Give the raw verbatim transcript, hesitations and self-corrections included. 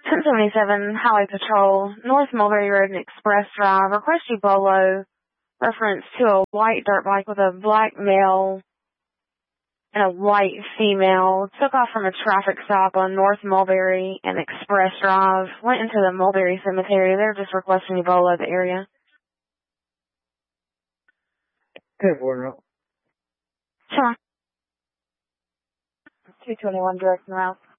ten seventy-seven Highway Patrol, North Mulberry Road and Express Drive. Request you bolo reference to a white dirt bike with a black male and a white female. Took off from a traffic stop on North Mulberry and Express Drive. Went into the Mulberry Cemetery. They're just requesting you bolo the area. ten four. Sure. two twenty-one direct route.